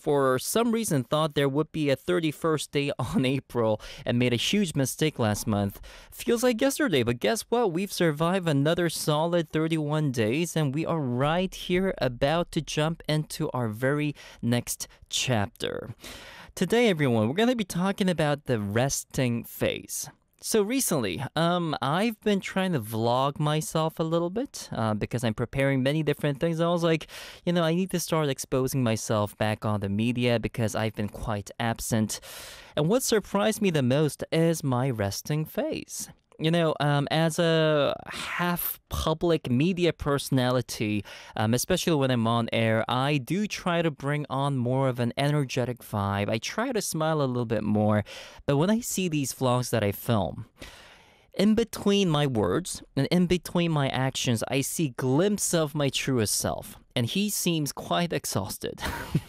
for some reason thought there would be a 31st day on April and made a huge mistake last month. Feels like yesterday, but guess what? We've survived another solid 31 days and we are right here about to jump into our very next chapter. Today, everyone, we're going to be talking about the resting phase. So recently, I've been trying to vlog myself a little bit because I'm preparing many different things. I was like, I need to start exposing myself back on the media because I've been quite absent. And what surprised me the most is my resting phase. As a half public media personality, especially when I'm on air, I do try to bring on more of an energetic vibe. I try to smile a little bit more. But when I see these vlogs that I film, in between my words and in between my actions, I see glimpses of my truest self. And he seems quite exhausted.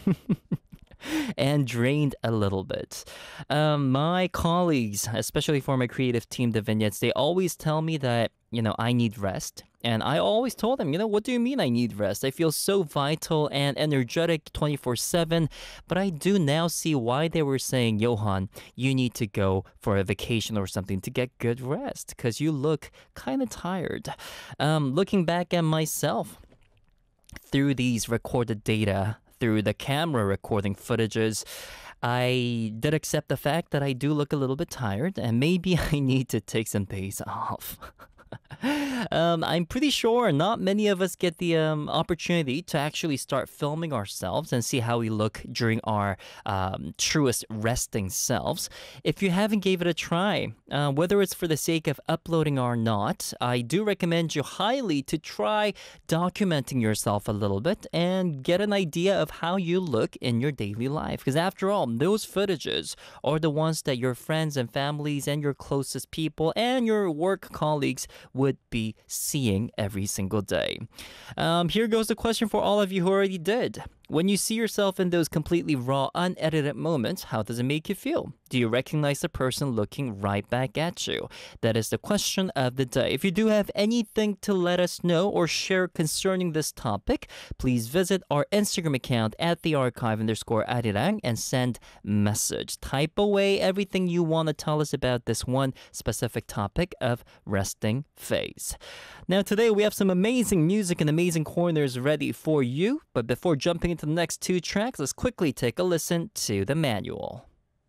And drained a little bit. My colleagues, especially for my creative team, the Vignettes, they always tell me that, I need rest. And I always told them, what do you mean I need rest? I feel so vital and energetic 24/7. But I do now see why they were saying, Johan, you need to go for a vacation or something to get good rest because you look kind of tired. Looking back at myself through these recorded data, through the camera recording footages, I did accept the fact that I do look a little bit tired and maybe I need to take some days off. I'm pretty sure not many of us get the opportunity to actually start filming ourselves and see how we look during our truest resting selves. If you haven't gave it a try, whether it's for the sake of uploading or not, I do recommend you highly to try documenting yourself a little bit and get an idea of how you look in your daily life. Because after all, those footages are the ones that your friends and families and your closest people and your work colleagues would be seeing every single day. Here goes the question for all of you who already did. When you see yourself in those completely raw, unedited moments, how does it make you feel? Do you recognize the person looking right back at you? That is the question of the day. If you do have anything to let us know or share concerning this topic, please visit our Instagram account at @thearchive_arirang and send message. Type away everything you want to tell us about this one specific topic of resting phase. Now today we have some amazing music and amazing corners ready for you, but before jumping into the next two tracks, let's quickly take a listen to the manual.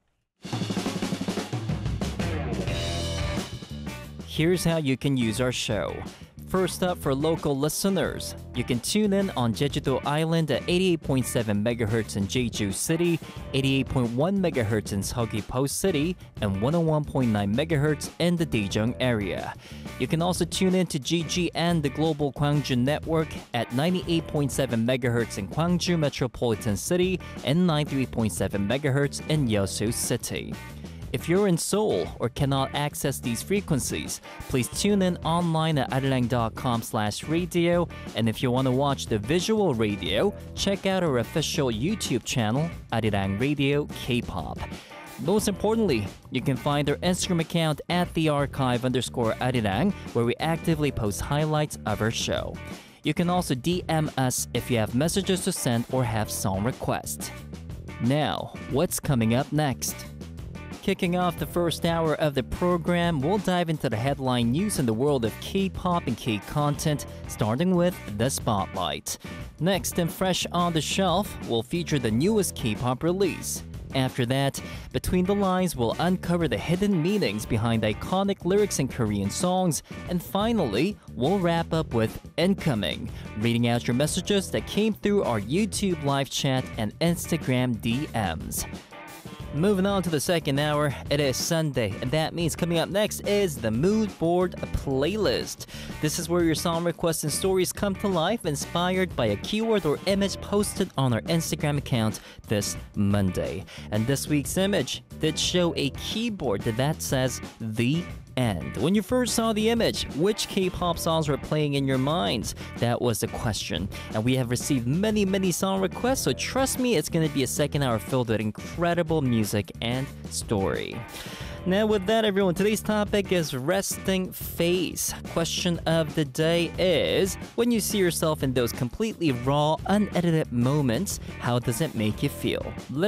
Here's how you can use our show. First up, for local listeners, you can tune in on Jeju-do Island at 88.7 MHz in Jeju City, 88.1 MHz in Seogwipo City, and 101.9 MHz in the Daejeong area. You can also tune in to GG and the Global Gwangju Network at 98.7 MHz in Gwangju Metropolitan City and 93.7 MHz in Yeosu City. If you're in Seoul or cannot access these frequencies, please tune in online at arirang.com/radio. And if you want to watch the visual radio, check out our official YouTube channel, Arirang Radio K-pop. Most importantly, you can find our Instagram account at @thearchive_arirang, where we actively post highlights of our show. You can also DM us if you have messages to send or have song requests. Now, what's coming up next? Kicking off the first hour of the program, we'll dive into the headline news in the world of K-pop and K-content, starting with The Spotlight. Next and fresh on the shelf, we'll feature the newest K-pop release. After that, Between the Lines will uncover the hidden meanings behind iconic lyrics in Korean songs. And finally, we'll wrap up with Incoming, reading out your messages that came through our YouTube live chat and Instagram DMs. Moving on to the second hour, it is Sunday, and that means coming up next is the Mood Board playlist. This is where your song requests and stories come to life, inspired by a keyword or image posted on our Instagram account this Monday. And this week's image did show a keyboard that says "The End." When you first saw the image, which K-pop songs were playing in your minds? That was the question. And we have received many song requests, so trust me, it's going to be a second hour filled with incredible music and story. Now, with that, everyone, today's topic is resting face. Question of the day is, when you see yourself in those completely raw, unedited moments, how does it make you feel?